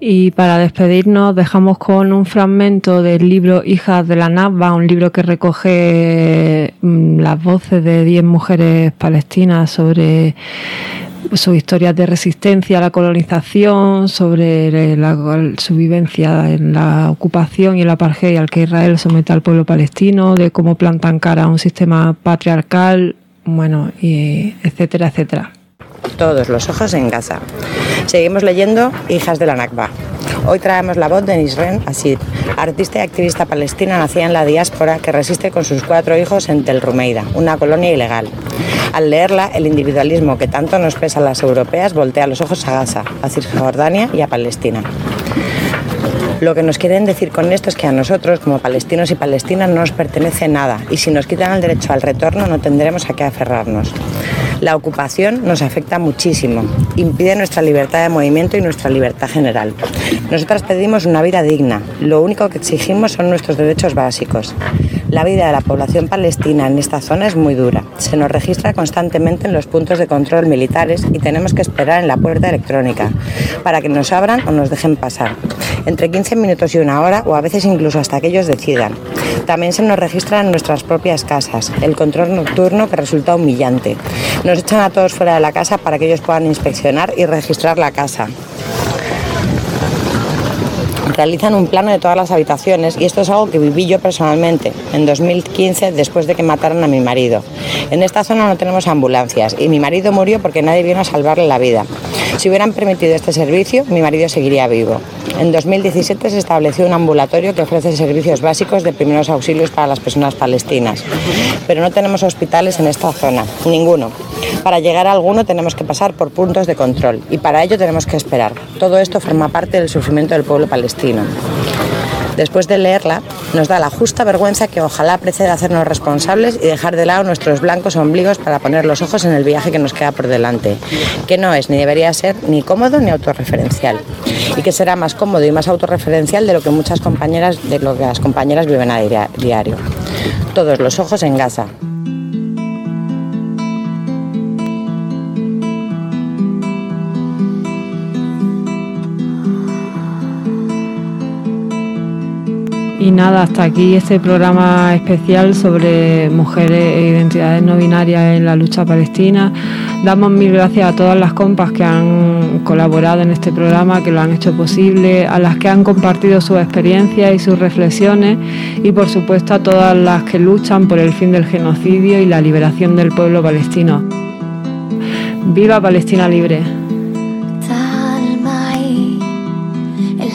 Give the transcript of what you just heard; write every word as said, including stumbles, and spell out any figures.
Y para despedirnos dejamos con un fragmento del libro Hijas de la Nakba, un libro que recoge las voces de diez mujeres palestinas sobre sus historias de resistencia a la colonización, sobre la, su vivencia en la ocupación y el apartheid al que Israel somete al pueblo palestino, de cómo plantan cara a un sistema patriarcal, bueno, y etcétera, etcétera. Todos los ojos en Gaza. Seguimos leyendo Hijas de la Nakba. Hoy traemos la voz de Nisreen Asid, artista y activista palestina nacida en la diáspora que resiste con sus cuatro hijos en Tel Rumeida, una colonia ilegal. Al leerla, el individualismo que tanto nos pesa a las europeas voltea los ojos a Gaza, a Cisjordania y a Palestina. Lo que nos quieren decir con esto es que a nosotros, como palestinos y palestinas, no nos pertenece nada y si nos quitan el derecho al retorno no tendremos a qué aferrarnos. La ocupación nos afecta muchísimo, impide nuestra libertad de movimiento y nuestra libertad general. Nosotras pedimos una vida digna, lo único que exigimos son nuestros derechos básicos. La vida de la población palestina en esta zona es muy dura. Se nos registra constantemente en los puntos de control militares y tenemos que esperar en la puerta electrónica para que nos abran o nos dejen pasar. Entre quince minutos y una hora o a veces incluso hasta que ellos decidan. También se nos registra en nuestras propias casas, el control nocturno que resulta humillante. Nos echan a todos fuera de la casa para que ellos puedan inspeccionar y registrar la casa. Realizan un plano de todas las habitaciones y esto es algo que viví yo personalmente en dos mil quince después de que mataran a mi marido. En esta zona no tenemos ambulancias y mi marido murió porque nadie vino a salvarle la vida. Si hubieran permitido este servicio, mi marido seguiría vivo. En dos mil diecisiete se estableció un ambulatorio que ofrece servicios básicos de primeros auxilios para las personas palestinas. Pero no tenemos hospitales en esta zona, ninguno. Para llegar a alguno tenemos que pasar por puntos de control y para ello tenemos que esperar. Todo esto forma parte del sufrimiento del pueblo palestino. Después de leerla, nos da la justa vergüenza que ojalá preceda hacernos responsables y dejar de lado nuestros blancos ombligos para poner los ojos en el viaje que nos queda por delante, que no es ni debería ser ni cómodo ni autorreferencial, y que será más cómodo y más autorreferencial de lo que muchas compañeras, de lo que las compañeras viven a diario. Todos los ojos en Gaza. Y nada, hasta aquí este programa especial sobre mujeres e identidades no binarias en la lucha palestina. Damos mil gracias a todas las compas que han colaborado en este programa, que lo han hecho posible, a las que han compartido sus experiencias y sus reflexiones y por supuesto a todas las que luchan por el fin del genocidio y la liberación del pueblo palestino. ¡Viva Palestina libre!